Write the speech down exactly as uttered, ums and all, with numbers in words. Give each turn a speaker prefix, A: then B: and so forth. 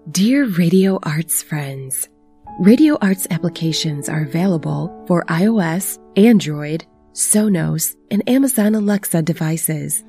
A: Dear Radio Arts friends, Radio Arts applications are available for iOS, Android, Sonos, and Amazon Alexa devices.